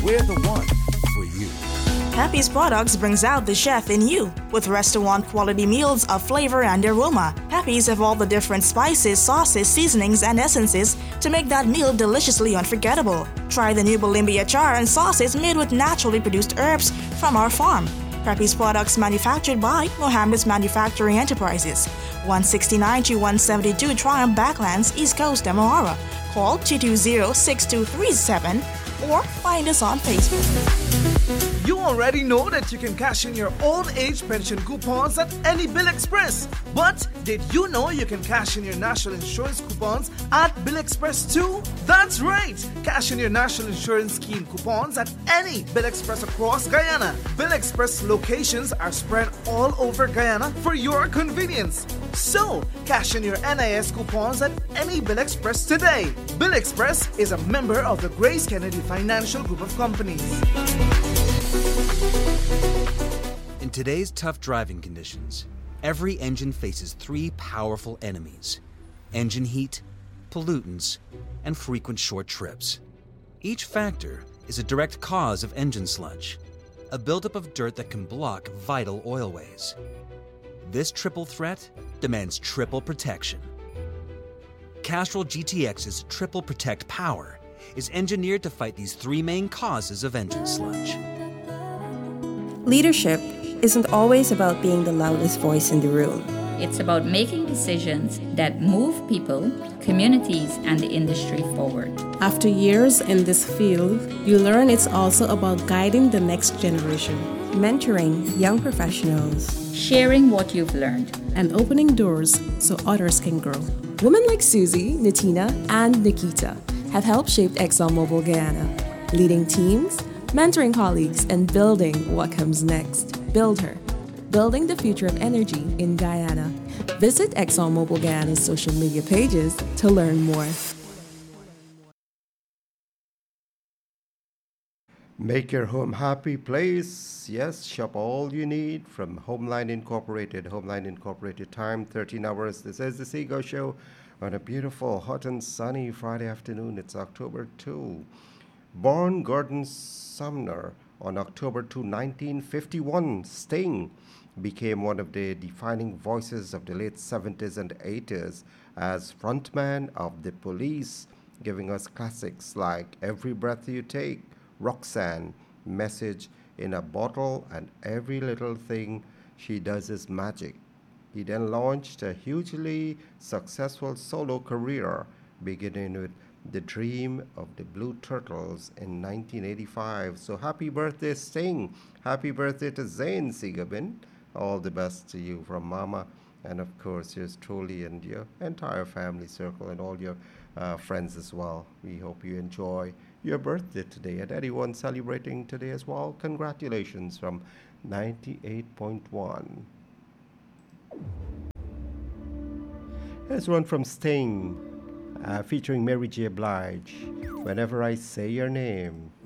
We're the one for you. Happy's Products brings out the chef in you. With restaurant quality meals of flavor and aroma, Happy's have all the different spices, sauces, seasonings, and essences to make that meal deliciously unforgettable. Try the new Bulimbi achar and sauces made with naturally produced herbs from our farm. Happy's Products manufactured by Mohammed's Manufacturing Enterprises. 169 to 172 Triumph Backlands, East Coast, Demerara. Call 220-6237 or find us on Facebook. You already know that you can cash in your old age pension coupons at any Bill Express. But did you know you can cash in your national insurance coupons at Bill Express too? That's right! Cash in your national insurance scheme coupons at any Bill Express across Guyana. Bill Express locations are spread all over Guyana for your convenience. So, cash in your NIS coupons at any Bill Express today. Bill Express is a member of the Grace Kennedy Financial Group of Companies. In today's tough driving conditions, every engine faces three powerful enemies: engine heat, pollutants, and frequent short trips. Each factor is a direct cause of engine sludge, a buildup of dirt that can block vital oilways. This triple threat demands triple protection. Castrol GTX's Triple Protect Power is engineered to fight these three main causes of engine sludge. Leadership isn't always about being the loudest voice in the room. It's about making decisions that move people, communities, and the industry forward. After years in this field, you learn it's also about guiding the next generation, Mentoring young professionals, sharing what you've learned, and opening doors so others can grow. Women like Susie, Natina, and Nikita have helped shape ExxonMobil Guyana, leading teams, mentoring colleagues, and building what comes next. Build her, building the future of energy in Guyana. Visit ExxonMobil Guyana's social media pages to learn more. Make your home happy place. Yes, shop all you need from Homeline Incorporated. Homeline Incorporated time, 13 hours. This is the Seago Show on a beautiful, hot and sunny Friday afternoon. It's October 2. Born Gordon Sumner on October 2, 1951, Sting became one of the defining voices of the late 70s and 80s as frontman of The Police, giving us classics like Every Breath You Take, Roxanne, Message in a Bottle, and Every Little Thing She Does Is Magic. He then launched a hugely successful solo career, beginning with The Dream of the Blue Turtles in 1985. So happy birthday, Sting. Happy birthday to Zane Sigabin. All the best to you from Mama, and of course yours truly and your entire family circle and all your friends as well. We hope you enjoy your birthday today, and anyone celebrating today as well, congratulations from 98.1. Here's one from Sting, featuring Mary J. Blige, Whenever I Say Your Name.